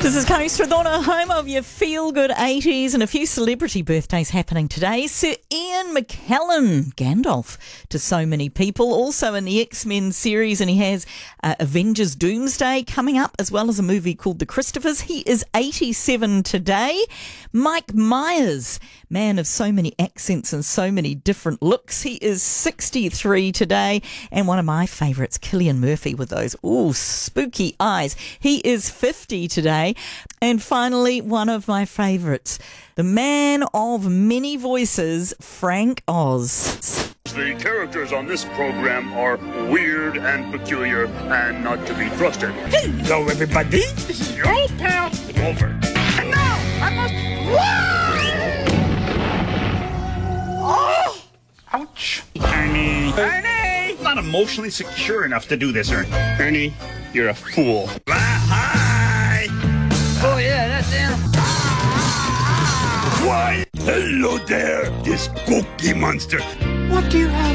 This is Coast with Honor, home of your feel-good 80s, and a few celebrity birthdays happening today. Sir Ian McKellen, Gandalf to so many people, also in the X-Men series, and he has Avengers Doomsday coming up, as well as a movie called The Christophers. He is 87 today. Mike Myers, man of so many accents and so many different looks. He is 63 today. And one of my favourites, Cillian Murphy, with those spooky eyes. He is 50 today. And finally, one of my favourites, the man of many voices, Frank Oz. The characters on this program are weird and peculiar and not to be trusted. Hello, everybody. This is your old pal, Wolver. And now, I must... Oh! Ouch. Ernie! Not emotionally secure enough to do this, Ernie. Ernie, you're a fool. Hi! Oh, yeah, that's him. Why? Hello there, this cookie monster. What do you have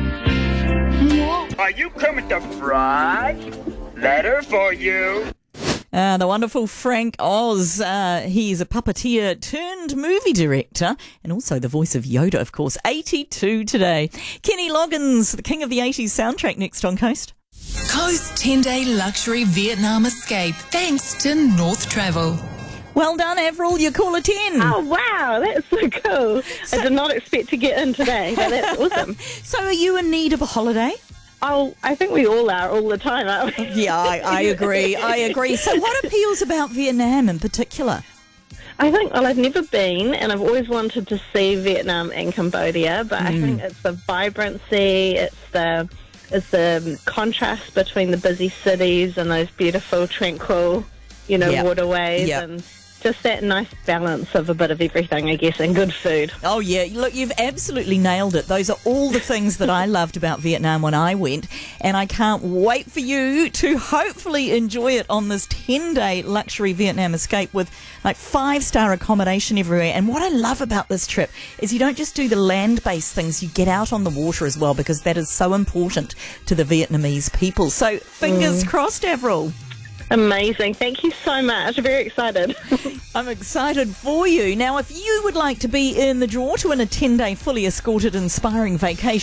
for? Are you Kermit the Frog? Letter for you. The wonderful Frank Oz. He's a puppeteer turned movie director and also the voice of Yoda, of course. 82 today. Kenny Loggins, the king of the 80s soundtrack, next on Coast. Coast 10-day luxury Vietnam escape thanks to North Travel. Well done, Avril. You call a 10. Oh, wow. That's so cool. I did not expect to get in today, but that's awesome. So are you in need of a holiday? Oh, I think we all are all the time, aren't we? Yeah, I agree. I agree. So what appeals about Vietnam in particular? I think, well, I've never been, and I've always wanted to see Vietnam and Cambodia, but I think it's the vibrancy, it's the contrast between the busy cities and those beautiful, tranquil, waterways, and just that nice balance of a bit of everything, I guess, and good food. Oh, yeah. Look, you've absolutely nailed it. Those are all the things that I loved about Vietnam when I went, and I can't wait for you to hopefully enjoy it on this 10-day luxury Vietnam escape with, like, 5-star accommodation everywhere. And what I love about this trip is you don't just do the land-based things, you get out on the water as well, because that is so important to the Vietnamese people. So, fingers crossed, Avril. Amazing. Thank you so much. Very excited. I'm excited for you. Now, if you would like to be in the draw to win a 10-day fully escorted inspiring vacation,